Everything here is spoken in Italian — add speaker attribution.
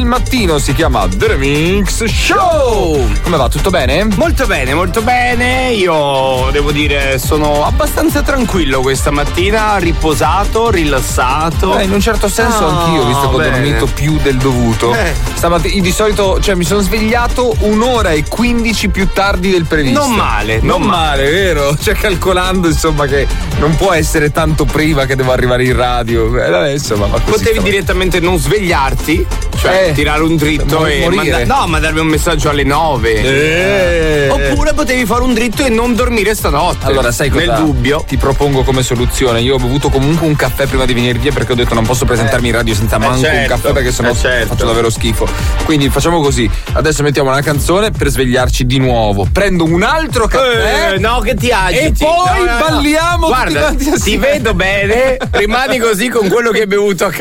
Speaker 1: mattino si chiama The Remix Show. Come va? Tutto bene?
Speaker 2: Molto bene, molto bene. Io devo dire sono abbastanza tranquillo questa mattina, riposato, rilassato.
Speaker 1: In un certo senso anch'io, visto che ho dormito più del dovuto. Stamattina di solito, mi sono svegliato 1:15 più tardi del previsto.
Speaker 2: Non male,
Speaker 1: vero? Calcolando insomma che non può essere tanto prima che devo arrivare in radio. Insomma, ma così
Speaker 2: potevi direttamente non svegliarti, cioè tirare un dritto e mandarmi un messaggio alle 9. Oppure potevi fare un dritto e non dormire stanotte.
Speaker 1: Allora, sai cosa?
Speaker 2: Nel dubbio
Speaker 1: ti propongo come soluzione. Io ho bevuto comunque un caffè prima di venire via perché ho detto non posso presentarmi in radio senza manco un caffè perché sennò faccio davvero schifo. Quindi facciamo così. Adesso mettiamo una canzone per svegliarci di nuovo. Prendo un altro caffè.
Speaker 2: No, che ti agiti.
Speaker 1: E poi balliamo.
Speaker 2: Guarda, ti vedo bene. Rimani così con quello che hai bevuto a casa.